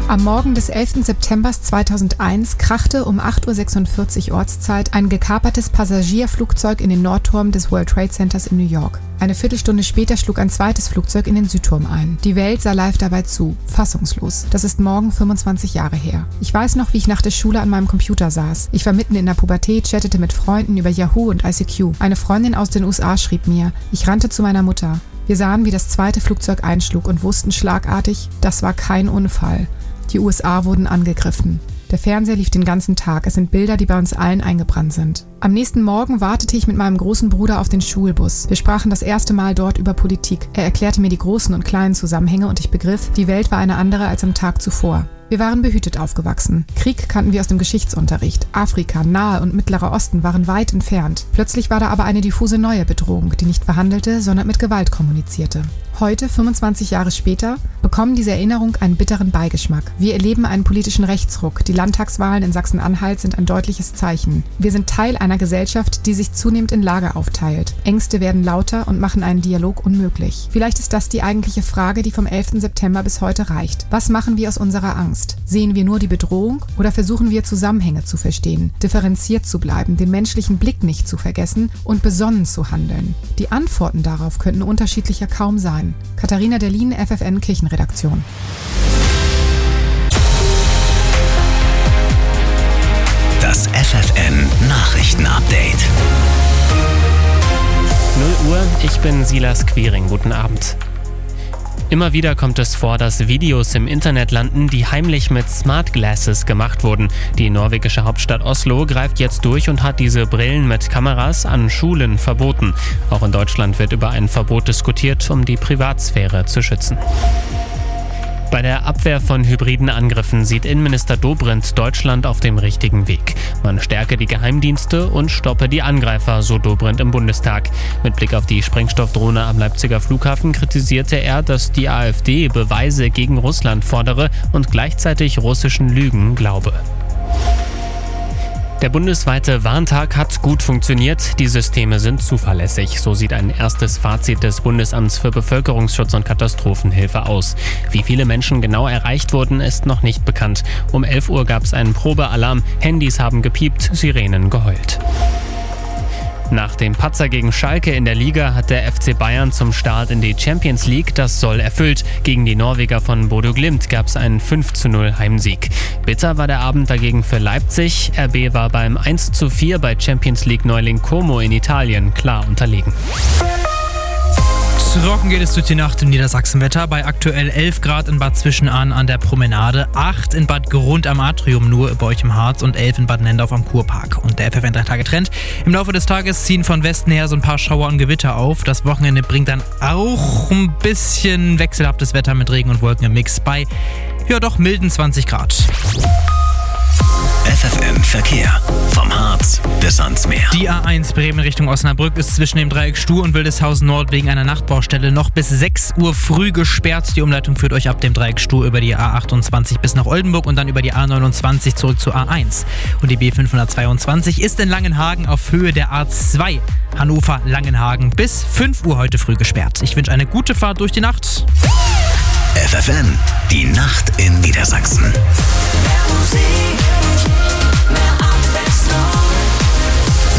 Am Morgen des 11. September 2001 krachte um 8:46 Uhr Ortszeit ein gekapertes Passagierflugzeug in den Nordturm des World Trade Centers in New York. Eine Viertelstunde später schlug ein zweites Flugzeug in den Südturm ein. Die Welt sah live dabei zu, fassungslos. Das ist morgen 25 Jahre her. Ich weiß noch, wie ich nach der Schule an meinem Computer saß. Ich war mitten in der Pubertät, chattete mit Freunden über Yahoo und ICQ. Eine Freundin aus den USA schrieb mir. Ich rannte zu meiner Mutter. Wir sahen, wie das zweite Flugzeug einschlug und wussten schlagartig, das war kein Unfall. Die USA wurden angegriffen. Der Fernseher lief den ganzen Tag. Es sind Bilder, die bei uns allen eingebrannt sind. Am nächsten Morgen wartete ich mit meinem großen Bruder auf den Schulbus. Wir sprachen das erste Mal dort über Politik. Er erklärte mir die großen und kleinen Zusammenhänge und ich begriff, die Welt war eine andere als am Tag zuvor. Wir waren behütet aufgewachsen. Krieg kannten wir aus dem Geschichtsunterricht. Afrika, Nahe und Mittlerer Osten waren weit entfernt. Plötzlich war da aber eine diffuse neue Bedrohung, die nicht verhandelte, sondern mit Gewalt kommunizierte. Heute, 25 Jahre später, bekommen diese Erinnerungen einen bitteren Beigeschmack. Wir erleben einen politischen Rechtsruck. Die Landtagswahlen in Sachsen-Anhalt sind ein deutliches Zeichen. Wir sind Teil einer Gesellschaft, die sich zunehmend in Lager aufteilt. Ängste werden lauter und machen einen Dialog unmöglich. Vielleicht ist das die eigentliche Frage, die vom 11. September bis heute reicht. Was machen wir aus unserer Angst? Sehen wir nur die Bedrohung oder versuchen wir Zusammenhänge zu verstehen, differenziert zu bleiben, den menschlichen Blick nicht zu vergessen und besonnen zu handeln? Die Antworten darauf könnten unterschiedlicher kaum sein. Katharina Derlin, FFN Kirchenredaktion. Das FFN Nachrichtenupdate. 0 Uhr, ich bin Silas Quiring. Guten Abend. Immer wieder kommt es vor, dass Videos im Internet landen, die heimlich mit Smart Glasses gemacht wurden. Die norwegische Hauptstadt Oslo greift jetzt durch und hat diese Brillen mit Kameras an Schulen verboten. Auch in Deutschland wird über ein Verbot diskutiert, um die Privatsphäre zu schützen. Bei der Abwehr von hybriden Angriffen sieht Innenminister Dobrindt Deutschland auf dem richtigen Weg. Man stärke die Geheimdienste und stoppe die Angreifer, so Dobrindt im Bundestag. Mit Blick auf die Sprengstoffdrohne am Leipziger Flughafen kritisierte er, dass die AfD Beweise gegen Russland fordere und gleichzeitig russischen Lügen glaube. Der bundesweite Warntag hat gut funktioniert, die Systeme sind zuverlässig. So sieht ein erstes Fazit des Bundesamts für Bevölkerungsschutz und Katastrophenhilfe aus. Wie viele Menschen genau erreicht wurden, ist noch nicht bekannt. Um 11 Uhr gab es einen Probealarm, Handys haben gepiept, Sirenen geheult. Nach dem Patzer gegen Schalke in der Liga hat der FC Bayern zum Start in die Champions League das Soll erfüllt. Gegen die Norweger von Bodo Glimt gab es einen 5:0 Heimsieg. Bitter war der Abend dagegen für Leipzig. RB war beim 1:4 bei Champions League Neuling Como in Italien klar unterlegen. Trocken geht es durch die Nacht im Niedersachsenwetter. Bei aktuell 11 Grad in Bad Zwischenahn an der Promenade, 8 in Bad Grund am Atrium nur bei euch im Harz und 11 in Bad Nendorf am Kurpark. Und der FFN 3-Tage-Trend. Im Laufe des Tages ziehen von Westen her so ein paar Schauer und Gewitter auf. Das Wochenende bringt dann auch ein bisschen wechselhaftes Wetter mit Regen und Wolken im Mix bei, ja doch, milden 20 Grad. FFN Verkehr. Vom Harz bis ans Meer. Die A1 Bremen Richtung Osnabrück ist zwischen dem Dreieck Stuh und Wildeshausen Nord wegen einer Nachtbaustelle noch bis 6 Uhr früh gesperrt. Die Umleitung führt euch ab dem Dreieck Stuh über die A28 bis nach Oldenburg und dann über die A29 zurück zur A1. Und die B522 ist in Langenhagen auf Höhe der A2 Hannover-Langenhagen bis 5 Uhr heute früh gesperrt. Ich wünsche eine gute Fahrt durch die Nacht. FFN, die Nacht in Niedersachsen. Musik.